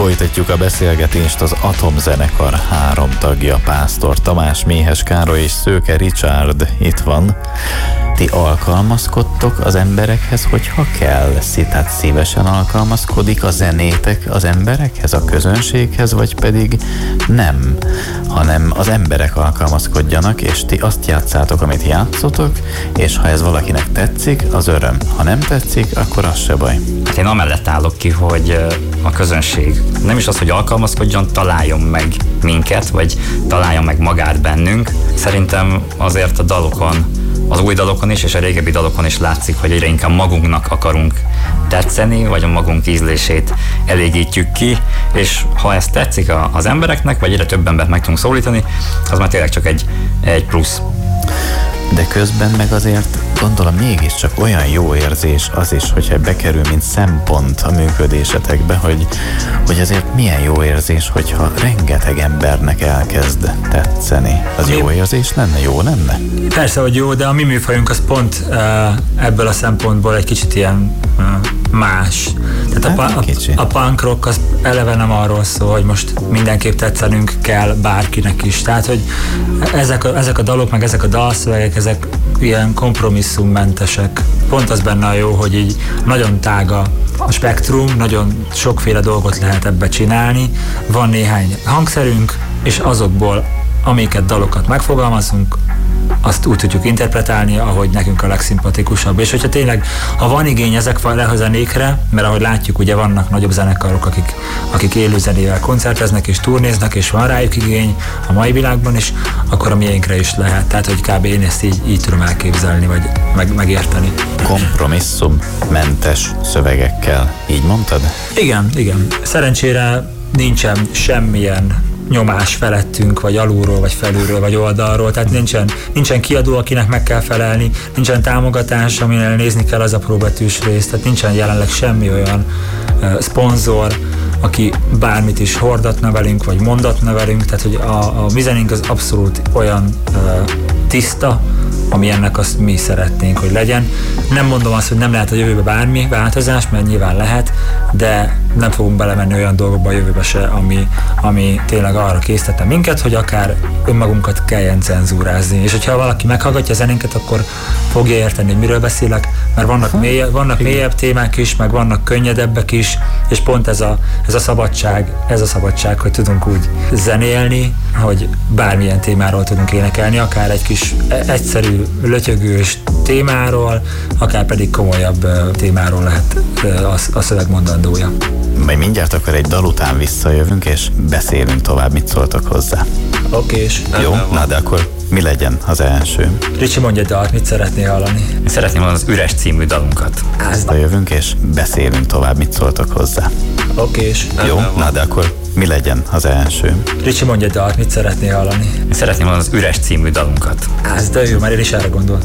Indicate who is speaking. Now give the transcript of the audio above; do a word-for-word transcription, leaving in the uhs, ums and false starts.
Speaker 1: Folytatjuk a beszélgetést. Az Atomzenekar három tagja, Pásztor Tamás, Méhes Károly és Szőke Richard itt van. Ti alkalmazkodtok az emberekhez, hogyha kell? Tehát szívesen alkalmazkodik a zenétek az emberekhez, a közönséghez, vagy pedig nem, hanem az emberek alkalmazkodjanak, és ti azt játszátok, amit játszotok, és ha ez valakinek tetszik, az öröm. Ha nem tetszik, akkor az se baj.
Speaker 2: Hát én amellett állok ki, hogy a közönség nem is az, hogy alkalmazkodjon, találjon meg minket, vagy találjon meg magát bennünk. Szerintem azért a dalokon, az új dalokon is, és a régebbi dalokon is látszik, hogy egyre inkább magunknak akarunk tetszeni, vagy a magunk ízlését elégítjük ki, és ha ez tetszik az embereknek, vagy egyre több embert meg tudunk szólítani, az már tényleg csak egy, egy plusz.
Speaker 1: De közben meg azért gondolom mégiscsak olyan jó érzés az is, hogyha bekerül, mint szempont a működésetekbe, hogy, hogy azért milyen jó érzés, hogyha rengeteg embernek elkezd tetszeni. Az jó érzés lenne? Jó lenne?
Speaker 3: Persze, hogy jó, de a mi műfajunk az pont uh, ebből a szempontból egy kicsit ilyen uh, más. Tehát a, a, a punk rock az eleve nem arról szól, hogy most mindenképp tetszenünk kell bárkinek is. Tehát, hogy ezek a, ezek a dalok, meg ezek a dalszövegek, ezek ilyen kompromisszummentesek. Pont az benne a jó, hogy így nagyon tága a spektrum, nagyon sokféle dolgot lehet ebbe csinálni. Van néhány hangszerünk, és azokból, amiket dalokat megfogalmazunk, azt úgy tudjuk interpretálni, ahogy nekünk a legszimpatikusabb. És hogyha tényleg, ha van igény ezekre a zenékre, mert ahogy látjuk, ugye vannak nagyobb zenekarok, akik, akik élőzenével koncerteznek és turnéznak, és van rájuk igény a mai világban is, akkor a miénkre is lehet. Tehát, hogy kb. Én ezt így, így tudom elképzelni, vagy meg, megérteni.
Speaker 1: Kompromisszummentes szövegekkel, így mondtad?
Speaker 3: Igen, igen. Szerencsére nincsen semmilyen nyomás felettünk, vagy alulról, vagy felülről, vagy oldalról, tehát nincsen, nincsen kiadó, akinek meg kell felelni, nincsen támogatás, aminél nézni kell az apró betűs részt, tehát nincsen jelenleg semmi olyan uh, szponzor, aki bármit is hordatna velünk, vagy mondatna velünk, tehát hogy a, a mi zenénk az abszolút olyan uh, tiszta, ami ennek azt mi szeretnénk, hogy legyen. Nem mondom azt, hogy nem lehet a jövőbe bármi változás, mert nyilván lehet, de nem fogunk belemenni olyan dolgokba a jövőbe se, ami, ami tényleg arra késztette minket, hogy akár önmagunkat kelljen cenzúrázni. És hogyha valaki meghallgatja a zenénket, akkor fogja érteni, hogy miről beszélek, mert vannak, mélyebb, vannak mélyebb témák is, meg vannak könnyedebbek is, és pont ez a, ez a szabadság, ez a szabadság, hogy tudunk úgy zenélni, hogy bármilyen témáról tudunk énekelni, akár egy kis egyszerű, lötyögős témáról, akár pedig komolyabb témáról lehet a, a szöveg mondandója.
Speaker 1: Majd mindjárt akkor egy dal után visszajövünk, és beszélünk tovább, mit szóltak hozzá.
Speaker 3: Okés.
Speaker 1: Jó, na de akkor mi legyen az első?
Speaker 3: Ricsi, mondja egy dalt, mit szeretnél hallani?
Speaker 2: Én szeretném hallani az Üres című dalunkat.
Speaker 1: Visszajövünk, és beszélünk tovább, mit szóltak hozzá.
Speaker 3: Okés.
Speaker 1: Jó, na de akkor mi legyen az első?
Speaker 3: Ricsi, mondja egy dalt, mit szeretnél hallani?
Speaker 2: Én szeretném hallani az Üres című dalunkat.
Speaker 3: Ez de jó, mert én is erre gondoltam.